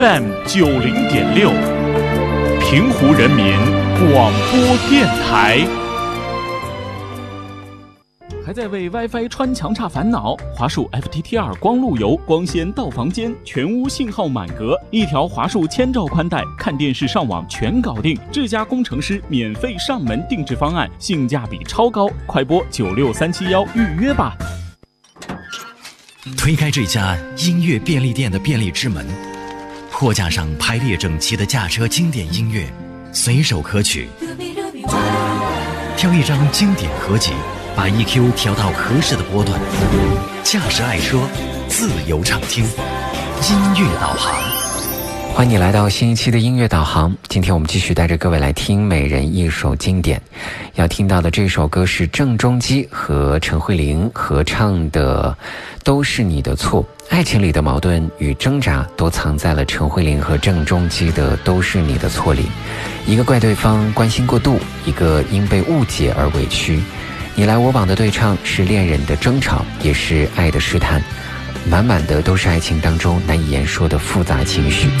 FM90.6，平湖人民广播电台。还在为 WiFi 穿墙差烦恼？华数 FTTR 光路由，光纤到房间，全屋信号满格，一条华数1000兆宽带，看电视上网全搞定。智家工程师免费上门定制方案，性价比超高，快拨96371预约吧。 推开这家音乐便利店的便利之门，货架上排列整齐的驾车经典音乐，随手可取。挑一张经典合集，把 EQ 调到合适的波段，驾驶爱车，自由畅听，音乐导航。 欢迎你来到新一期的音乐导航。今天我们继续带着各位来听每人一首经典。要听到的这首歌是郑中基和陈慧琳合唱的《都是你的错》。爱情里的矛盾与挣扎都藏在了陈慧琳和郑中基的《都是你的错》里。一个怪对方关心过度，一个因被误解而委屈。你来我往的对唱是恋人的争吵，也是爱的试探，满满的都是爱情当中难以言说的复杂情绪。